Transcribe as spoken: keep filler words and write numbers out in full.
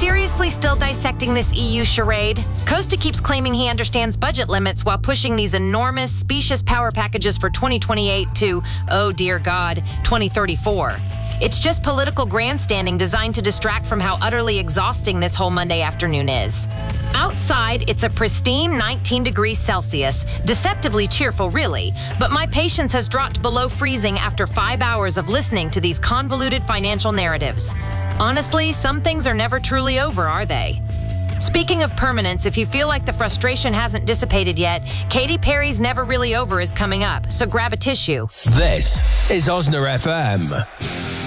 seriously still dissecting this E U charade? Costa keeps claiming he understands budget limits while pushing these enormous, specious power packages for twenty twenty-eight to, oh dear God, twenty thirty-four. It's just political grandstanding designed to distract from how utterly exhausting this whole Monday afternoon is. Outside, it's a pristine nineteen degrees Celsius, deceptively cheerful really, but my patience has dropped below freezing after five hours of listening to these convoluted financial narratives. Honestly, some things are never truly over, are they? Speaking of permanence, if you feel like the frustration hasn't dissipated yet, Katy Perry's Never Really Over is coming up, so grab a tissue. This is Osna F M.